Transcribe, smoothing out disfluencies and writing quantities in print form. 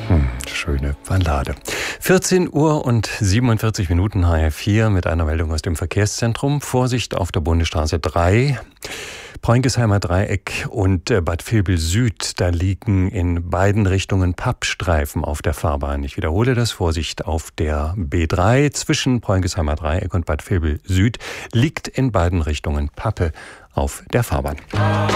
Schöne Ballade. 14 Uhr und 47 Minuten HR4 mit einer Meldung aus dem Verkehrszentrum. Vorsicht auf der Bundesstraße 3. Preunkesheimer Dreieck und Bad Vilbel Süd, da liegen in beiden Richtungen Pappstreifen auf der Fahrbahn. Ich wiederhole das, Vorsicht auf der B3 zwischen Preunkesheimer Dreieck und Bad Vilbel Süd liegt in beiden Richtungen Pappe auf der Fahrbahn.